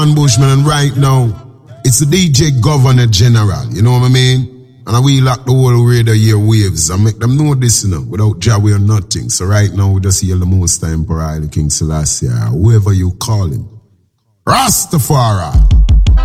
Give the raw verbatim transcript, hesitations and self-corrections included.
Bushman, and right now, it's the D J Governor General, you know what I mean? And we lock the whole radar here waves and make them know this, you know, without Jawi or nothing. So right now, we just hear the most time Emperor King Selassie, whoever you call him. Rastafari.